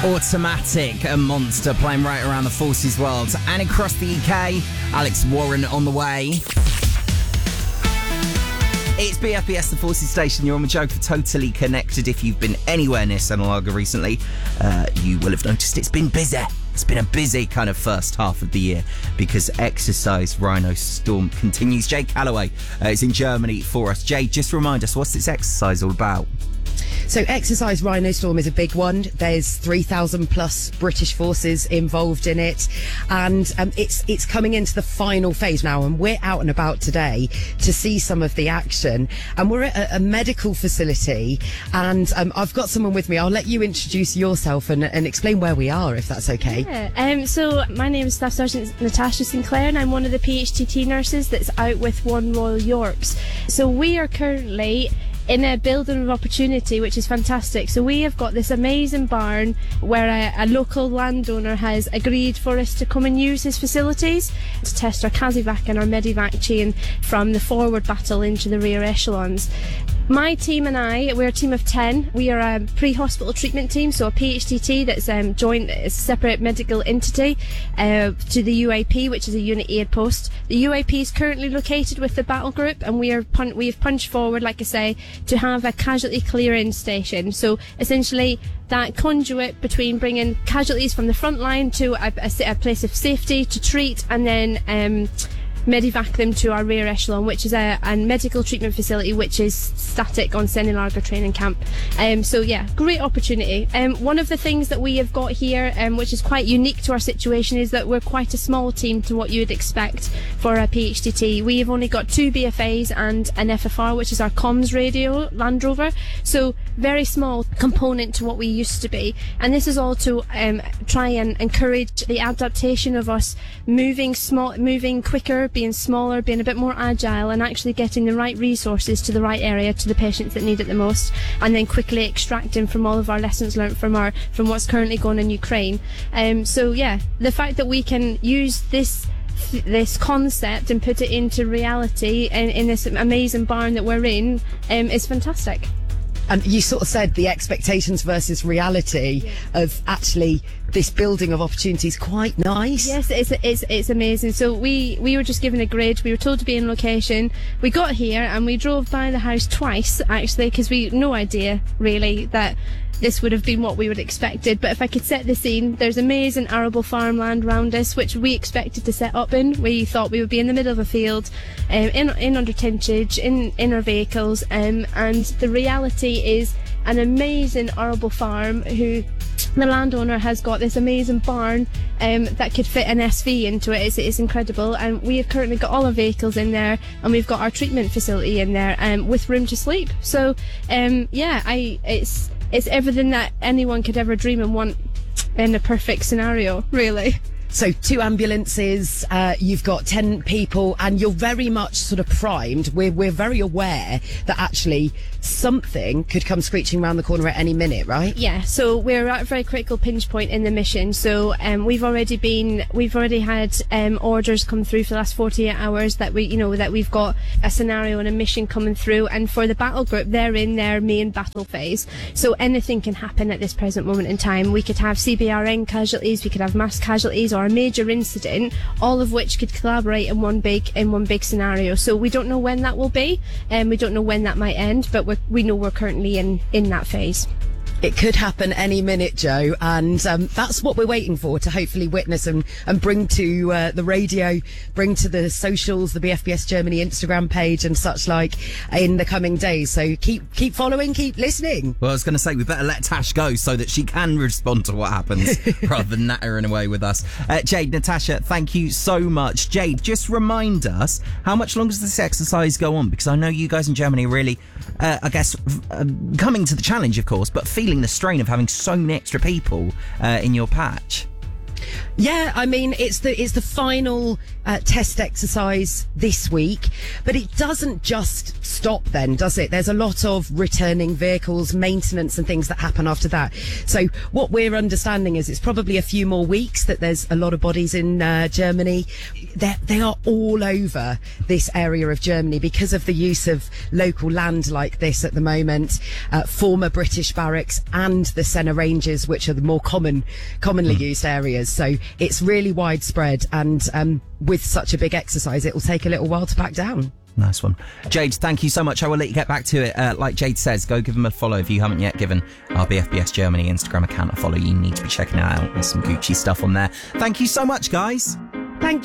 Automatic, a monster playing right around the Forces world and across the UK. Alex Warren on the way. It's BFBS, the Forces station. You're on with Joe for Totally Connected. If you've been anywhere near Senna Lager recently, you will have noticed it's been busy. It's been a busy kind of first half of the year because Exercise Rhino Storm continues. Jay Calloway is in Germany for us. Jay, just remind us, what's this exercise all about? So Exercise Rhino Storm is a big one. There's 3,000 plus British forces involved in it, and it's coming into the final phase now, and we're out and about today to see some of the action, and we're at a medical facility, and I've got someone with me. I'll let you introduce yourself and explain where we are, if that's okay. Yeah. So my name is Staff Sergeant Natasha Sinclair, and I'm one of the PHTT nurses that's out with One Royal Yorks. So we are currently in a building of opportunity, which is fantastic. So we have got this amazing barn where a local landowner has agreed for us to come and use his facilities to test our Casevac and our Medivac chain from the forward battle into the rear echelons. My team and I, we're a team of 10. We are a pre-hospital treatment team, so a PHTT that's joined as a separate medical entity to the UAP, which is a unit aid post. The UAP is currently located with the battle group, and we have punched forward, like I say, to have a casualty clearing station. So essentially that conduit between bringing casualties from the front line to a place of safety to treat, and then Medivac them to our rear echelon, which is a medical treatment facility which is static on Senna Lager training camp. So yeah, great opportunity. One of the things that we have got here, which is quite unique to our situation, is that we're quite a small team to what you would expect for a PHTT. We have only got 2 BFAs and an FFR, which is our comms radio Land Rover, so very small component to what we used to be, and this is all to try and encourage the adaptation of us moving quicker, being smaller, being a bit more agile, and actually getting the right resources to the right area to the patients that need it the most, and then quickly extracting from all of our lessons learned from what's currently going on in Ukraine. So yeah, the fact that we can use this concept and put it into reality in this amazing barn that we're in is fantastic. And you sort of said the expectations versus reality of actually this building of opportunity is quite nice. Yes, it's amazing. So we were just given a grid. We were told to be in location. We got here and we drove by the house twice, actually, because we had no idea really that this would have been what we would have expected. But if I could set the scene, there's amazing arable farmland around us, which we expected to set up in. We thought we would be in the middle of a field, in under tentage, in our vehicles, and the reality is an amazing arable farm who the landowner has got this amazing barn that could fit an SV into it. It's incredible, and we have currently got all our vehicles in there, and we've got our treatment facility in there with room to sleep. So it's everything that anyone could ever dream and want in a perfect scenario, really. So 2 ambulances, you've got 10 people, and you're very much sort of primed. We're very aware that actually something could come screeching around the corner at any minute, right? Yeah, so we're at a very critical pinch point in the mission. So we've already had orders come through for the last 48 hours that we've got a scenario and a mission coming through, and for the battle group, they're in their main battle phase. So anything can happen at this present moment in time. We could have CBRN casualties, we could have mass casualties, or a major incident, all of which could collaborate in one big scenario. So we don't know when that will be, and we don't know when that might end, but we know we're currently in that phase. It could happen any minute, Joe, and that's what we're waiting for, to hopefully witness and bring to the radio, bring to the socials, the BFBS Germany Instagram page and such like in the coming days. So keep following, keep listening. Well, I was going to say, we better let Tash go so that she can respond to what happens rather than nattering away with us. Jade, Natasha, thank you so much. Jade, just remind us, how much longer does this exercise go on? Because I know you guys in Germany are really, coming to the challenge, of course, but feeling the strain of having so many extra people in your patch. Yeah, I mean, it's the final test exercise this week, but it doesn't just stop then, does it? There's a lot of returning vehicles, maintenance and things that happen after that. So what we're understanding is it's probably a few more weeks that there's a lot of bodies in Germany. They are all over this area of Germany because of the use of local land like this at the moment, former British barracks and the Senna Ranges, which are the more commonly used areas. So it's really widespread, and with such a big exercise, it will take a little while to back down. Nice one. Jade, thank you so much. I will let you get back to it. Like Jade says, go give them a follow if you haven't yet given our BFBS Germany Instagram account a follow. You need to be checking it out. There's some Gucci stuff on there. Thank you so much, guys.